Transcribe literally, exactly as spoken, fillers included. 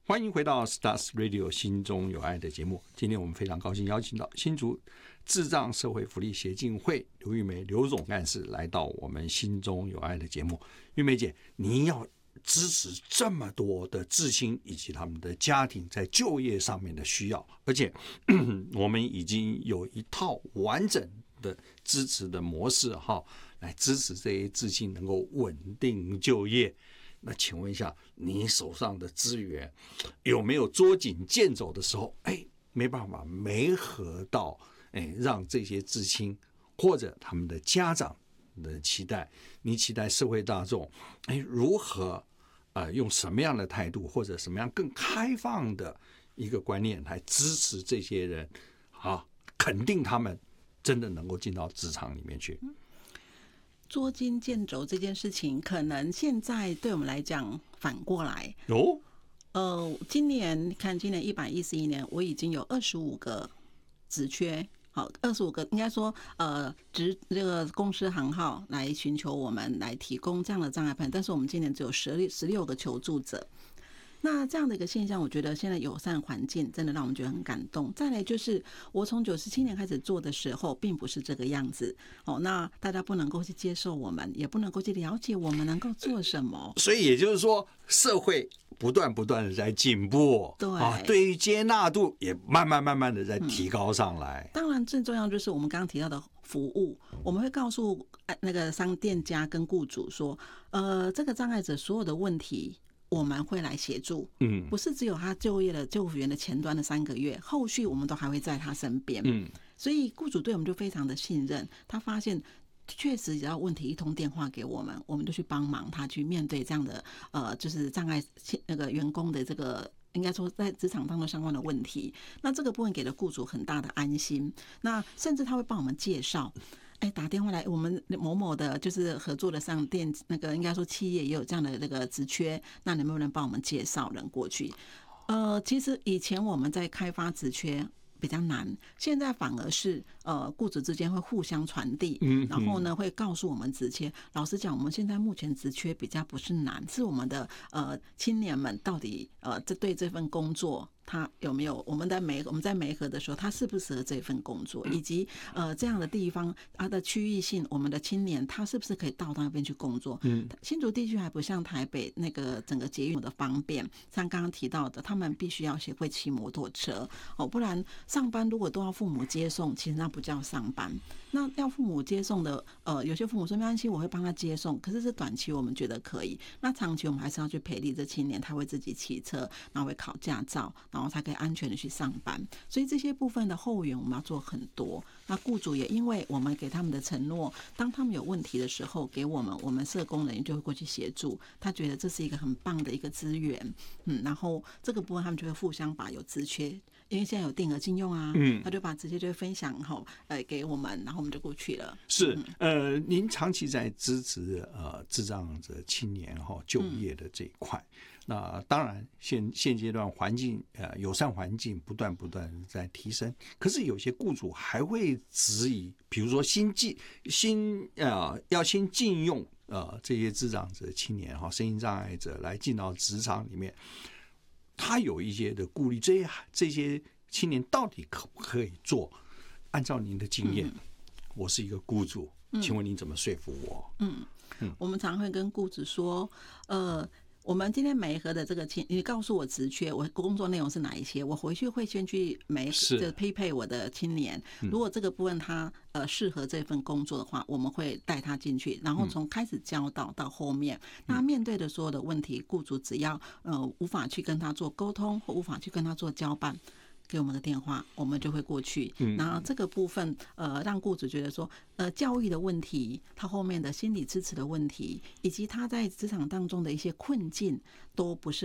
欢迎回到 Stars Radio 心中有爱的节目。今天我们非常高兴邀请到新竹智障社会福利协进会刘玉梅刘总干事来到我们心中有爱的节目。玉梅姐，您要支持这么多的智青以及他们的家庭在就业上面的需要，而且我们已经有一套完整的支持的模式哈，来支持这些智青能够稳定就业。那请问一下，你手上的资源有没有捉襟见肘的时候？哎，没办法媒合到，哎，让这些知青或者他们的家长的期待，你期待社会大众，哎，如何呃用什么样的态度或者什么样更开放的一个观念来支持这些人啊，肯定他们真的能够进到职场里面去。 捉襟见肘这件事情，可能现在对我们来讲反过来哦。 呃，今年看今年一百一十一年，我已经有二十五个职缺，好，二十五个应该说呃职这个公司行号来寻求我们来提供这样的障碍盘，但是我们今年只有十六十六个求助者。那这样的一个现象，我觉得现在友善环境真的让我们觉得很感动。再来就是，我从九十七年开始做的时候，并不是这个样子哦。那大家不能够去接受我们，也不能够去了解我们能够做什么。 所以也就是说，社会不断不断的在进步， 对啊，对于接纳度也慢慢慢慢的在提高上来。 嗯、当然，最重要就是我们刚刚提到的服务，我们会告诉那个商店家跟雇主说，呃，这个障碍者所有的问题，我们会来协助，嗯，不是只有他就业的就服员的前端的三个月，后续我们都还会在他身边，嗯，所以雇主对我们就非常的信任。他发现确实只要问题一通电话给我们，我们就去帮忙他去面对这样的呃，就是障碍那个员工的这个。应该说在职场当中相关的问题，那这个部分给了雇主很大的安心。那甚至他会帮我们介绍，哎，打电话来，我们某某的就是合作的商店，那个应该说企业也有这样的那个职缺，那能不能帮我们介绍人过去？呃，其实以前我们在开发职缺比较难，现在反而是呃雇主之间会互相传递，然后呢会告诉我们职缺。老实讲，我们现在目前职缺比较不是难，是我们的呃青年们到底呃这对这份工作。他有没有我们在媒我们在媒合的时候，他适不适合这份工作，以及呃这样的地方它的区域性，我们的青年他是不是可以到那边去工作？嗯，新竹地区还不像台北那个整个捷运的方便，像刚刚提到的，他们必须要学会骑摩托车哦，不然上班如果都要父母接送，其实那不叫上班。那要父母接送的，呃，有些父母说没关系，我会帮他接送，可是是短期我们觉得可以，那长期我们还是要去培力这青年，他会自己骑车，然后会考驾照。然后才可以安全的去上班，所以这些部分的后援我们要做很多。那雇主也因为我们给他们的承诺，当他们有问题的时候，给我们我们社工人员就会过去协助。他觉得这是一个很棒的一个资源，嗯，然后这个部分他们就会互相把有职缺，因为现在有定额禁用啊，嗯，他就把直接就会分享后呃给我们，然后我们就过去了。 是，呃，您长期在支持呃智障者青年哈就业的这一块。嗯，那当然现现阶段环境呃友善环境不断不断在提升，可是有些雇主还会质疑，比如说新进新呃要先禁用呃这些智障者青年哈身心障碍者来进到职场里面，他有一些的顾虑，这些这些青年到底可不可以做？按照您的经验，嗯，我是一个雇主，请问您怎么说服我？嗯嗯，我们常会跟雇主说，呃。我们今天媒合的这个青，你告诉我职缺，我工作内容是哪一些，我回去会先去媒就匹配我的青年。如果这个部分他呃适合这份工作的话，我们会带他进去，然后从开始教导到后面，那面对的所有的问题，雇主只要呃无法去跟他做沟通，或无法去跟他做交办。给我们的电话，我们就会过去。然后这个部分，呃，让雇主觉得说，呃，教育的问题，他后面的心理支持的问题，以及他在职场当中的一些困境，都不是